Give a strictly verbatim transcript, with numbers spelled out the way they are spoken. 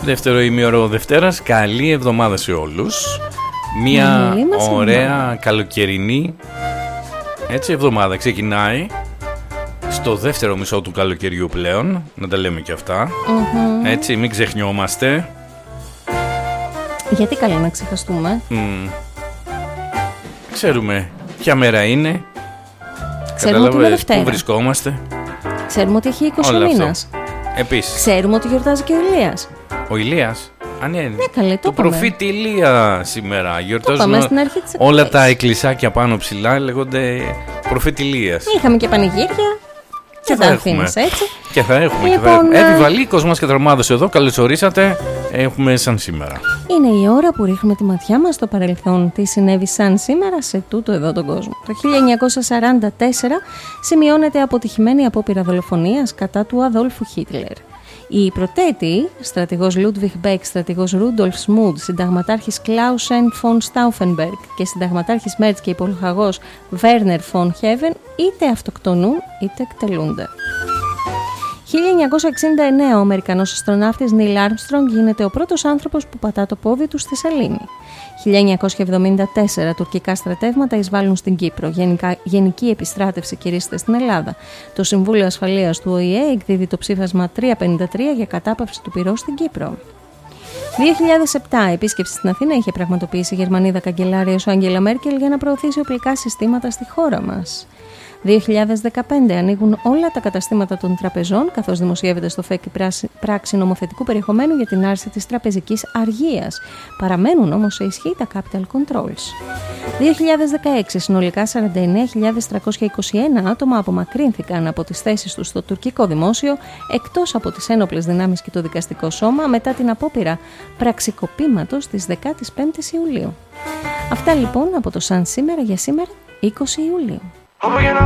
Δεύτερο ημίωρο Δευτέρας. Καλή εβδομάδα σε όλους. Μια ωραία εβδομάδα. Καλοκαιρινή έτσι εβδομάδα ξεκινάει στο δεύτερο μισό του καλοκαιριού πλέον. Να τα λέμε και αυτά. Mm-hmm. Έτσι, μην ξεχνιόμαστε. Γιατί καλά να ξεχαστούμε. Mm. Ξέρουμε ποια μέρα είναι. Ξέρουμε ότι είναι Δευτέρα. Πού βρισκόμαστε. Ξέρουμε ότι έχει είκοσι μήνας. Επίσης. Ξέρουμε ότι γιορτάζει και ο Ηλίας. Ο Ηλίας. Α, ναι, ναι, καλέ, το του προφήτη Ηλία σήμερα. Γιορτάζουν στην αρχή της όλα εκπομπής. τα εκκλησάκια πάνω ψηλά λέγονται προφήτη Ηλίας. Είχαμε και πανηγύρια. Και θα, έχουμε. Έτσι. και θα έχουμε. Λοιπόν, και θα... Επιβαλίκος μας και τρομάδος εδώ. Καλώς ορίσατε. Έχουμε σαν σήμερα. Είναι η ώρα που ρίχνουμε τη ματιά μας στο παρελθόν. Τι συνέβη σαν σήμερα σε τούτο εδώ τον κόσμο. Το χίλια εννιακόσια σαράντα τέσσερα σημειώνεται αποτυχημένη απόπειρα δολοφονίας κατά του Αδόλφου Χίτλερ. Οι πρωτέτοιοι, στρατηγός Λούντβιχ Μπέκ, στρατηγός Ρούντολφ Σμούντ, συνταγματάρχης Κλάουσεν φον Στάουφενμπεργκ και συνταγματάρχης Μέρτς και υπολοχαγός Βέρνερ φον Χέβεν είτε αυτοκτονούν είτε εκτελούνται. χίλια εννιακόσια εξήντα εννέα ο Αμερικανός αστροναύτης Νίλ Άρμστρονγκ γίνεται ο πρώτος άνθρωπος που πατά το πόδι του στη σελήνη. χίλια εννιακόσια εβδομήντα τέσσερα τουρκικά στρατεύματα εισβάλλουν στην Κύπρο. Γενικά, γενική επιστράτευση κηρύσσεται στην Ελλάδα. Το Συμβούλιο Ασφαλείας του Ο Η Ε εκδίδει το ψήφισμα τριακόσια πενήντα τρία για κατάπαυση του πυρός στην Κύπρο. δύο χιλιάδες επτά επίσκεψη στην Αθήνα είχε πραγματοποιήσει η Γερμανίδα καγκελάριος Άγγελα Μέρκελ για να προωθήσει οπλικά συστήματα στη χώρα μας. δύο χιλιάδες δεκαπέντε ανοίγουν όλα τα καταστήματα των τραπεζών, καθώς δημοσιεύεται στο ΦΕΚ πράξη νομοθετικού περιεχομένου για την άρση της τραπεζικής αργίας. Παραμένουν όμως σε ισχύ τα capital controls. δύο χιλιάδες δεκαέξι συνολικά σαράντα εννέα χιλιάδες τριακόσια είκοσι ένα άτομα απομακρύνθηκαν από τις θέσεις τους στο τουρκικό δημόσιο, εκτός από τις ένοπλες δυνάμεις και το δικαστικό σώμα, μετά την απόπειρα πραξικοπήματος της δεκαπέντε Ιουλίου. Αυτά λοιπόν από το Σαν σήμερα για σήμερα είκοσι Ιουλίου.